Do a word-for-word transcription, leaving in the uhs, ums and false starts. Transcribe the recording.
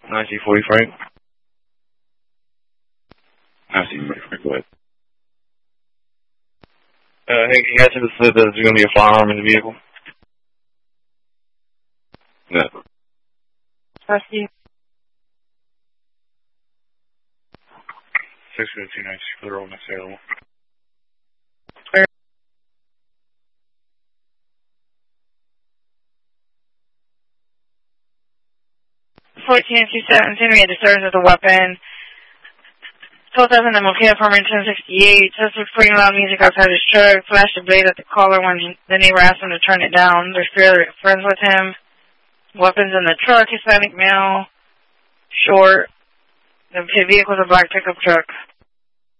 nineteen forty Frank. nineteen forty Frank, go ahead. Uh, hey, can you guys said that there's going to be a firearm in the vehicle? No. Trust you. six fifty-two ninety-six for the roll next available. fourteen two seventeen, we had to serve with a weapon. twelve thousand M O K apartment ten sixty-eight. Suspect playing loud music outside his truck. Flashed a blade at the caller when he, the neighbor asked him to turn it down. They're still friends with him. Weapons in the truck. Hispanic male. Short. The vehicle's a black pickup truck.